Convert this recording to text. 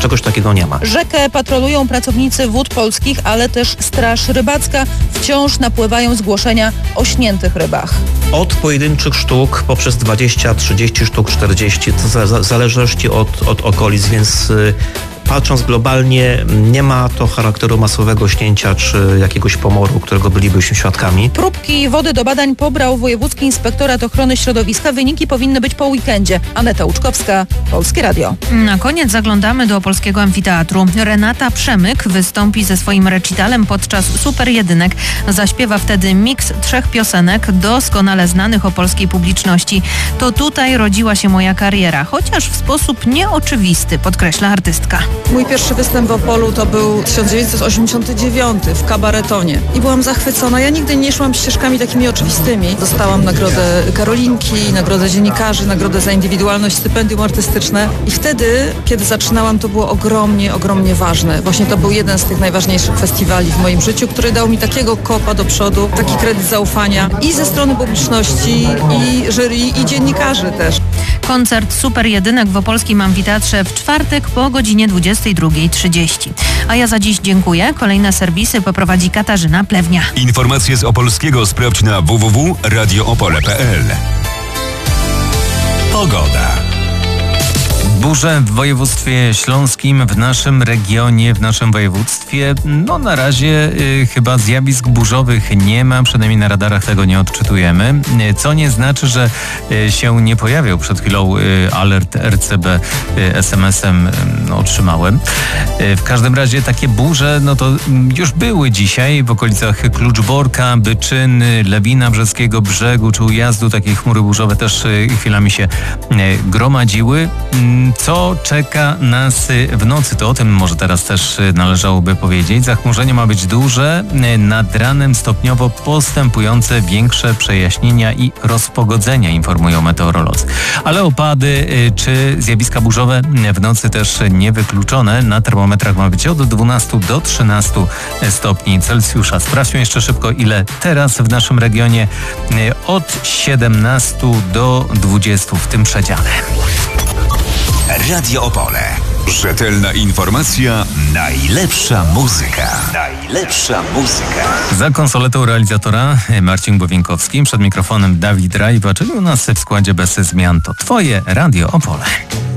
czegoś takiego nie ma. Rzekę patrolują pracownicy Wód Polskich, ale też Straż Rybacka. Wciąż napływają zgłoszenia o śniętych rybach. Od pojedynczych sztuk poprzez 20, 30 sztuk, 40, to w zależności od okolic, więc patrząc globalnie, nie ma to charakteru masowego śnięcia czy jakiegoś pomoru, którego bylibyśmy świadkami. Próbki wody do badań pobrał Wojewódzki Inspektorat Ochrony Środowiska. Wyniki powinny być po weekendzie. Aneta Łuczkowska, Polskie Radio. Na koniec zaglądamy do Polskiego Amfiteatru. Renata Przemyk wystąpi ze swoim recitalem podczas Super Jedynek. Zaśpiewa wtedy miks 3 piosenek doskonale znanych o polskiej publiczności. To tutaj rodziła się moja kariera, chociaż w sposób nieoczywisty, podkreśla artystka. Mój pierwszy występ w Opolu to był 1989 w kabaretonie i byłam zachwycona. Ja nigdy nie szłam ścieżkami takimi oczywistymi. Dostałam nagrodę Karolinki, nagrodę dziennikarzy, nagrodę za indywidualność, stypendium artystyczne i wtedy, kiedy zaczynałam, to było ogromnie ważne. Właśnie to był jeden z tych najważniejszych festiwali w moim życiu, który dał mi takiego kopa do przodu, taki kredyt zaufania i ze strony publiczności, i jury, i dziennikarzy też. Koncert Super Jedynek w Opolskim Amfiteatrze w czwartek po godzinie 22:30. A ja za dziś dziękuję. Kolejne serwisy poprowadzi Katarzyna Plewnia. Informacje z Opolskiego sprawdź na www.radioopole.pl. Pogoda. Burze w województwie śląskim, w naszym regionie, w naszym województwie. No na razie chyba zjawisk burzowych nie ma, przynajmniej na radarach tego nie odczytujemy. Co nie znaczy, że się nie pojawiał. Przed chwilą alert RCB SMS-em otrzymałem. W każdym razie takie burze, no to już były dzisiaj w okolicach Kluczborka, Byczyny, Lewina Brzeskiego Brzegu czy Ujazdu. Takie chmury burzowe też chwilami się gromadziły. Co czeka nas w nocy? To o tym może teraz też należałoby powiedzieć. Zachmurzenie ma być duże, nad ranem stopniowo postępujące większe przejaśnienia i rozpogodzenia, informują meteorolodzy. Ale opady czy zjawiska burzowe w nocy też niewykluczone. Na termometrach ma być od 12 do 13 stopni Celsjusza. Sprawdźmy jeszcze szybko, ile teraz w naszym regionie. Od 17 do 20 w tym przedziale. Radio Opole. Rzetelna informacja, najlepsza muzyka. Najlepsza muzyka. Za konsoletą realizatora Marcin Głowienkowski, przed mikrofonem Dawid Rajwa, czyli u nas w składzie bez zmian. To Twoje Radio Opole.